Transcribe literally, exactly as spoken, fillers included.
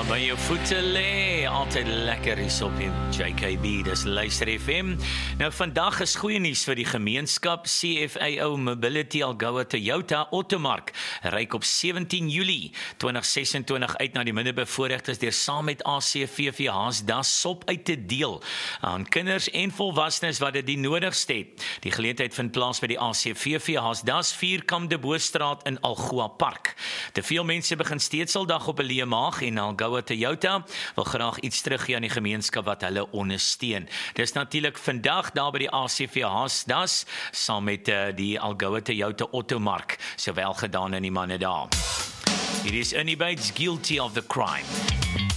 By jou voete lê, altyd lekker is op die J K B, dis Luister F M. Nou vandag is goeie nuus vir die gemeenskap. C F A O Mobility Algoa Toyota Automark reik op sewentien Julie tweeduisend ses en twintig uit na die minderbevoorregtes deur saam met A C V V Haasdas sop uit te deel aan kinders en volwassenes wat dit die nodigste het. Die geleentheid vind plaas by die A C V V Haasdas Vierkam de Boestraat in Algoa Park. Te veel mense begin steeds al dag op 'n leë maag en Algoa Toyota wil graag iets teruggee aan die gemeenskap wat hulle ondersteun. Dis natuurlik vandag daar by die A C V Haasdas saam met uh, die Algoa Toyota Automark. Sowel gedaan aan die manne daar. It is Ernie Bates guilty of the crime.